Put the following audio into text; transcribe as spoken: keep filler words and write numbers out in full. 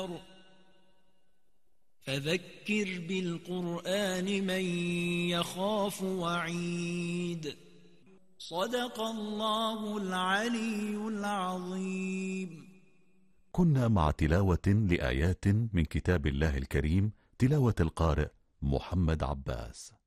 فذكر بالقرآن من يخاف وعيد. صدق الله العلي العظيم. كنا مع تلاوة لآيات من كتاب الله الكريم، تلاوة القارئ محمد عباس.